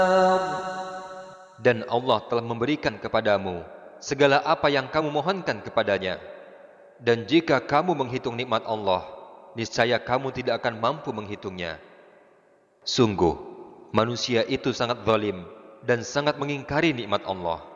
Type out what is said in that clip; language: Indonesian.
Dan Allah telah memberikan kepadamu segala apa yang kamu mohonkan kepadanya. Dan jika kamu menghitung nikmat Allah, niscaya kamu tidak akan mampu menghitungnya. Sungguh, manusia itu sangat zalim dan sangat mengingkari nikmat Allah.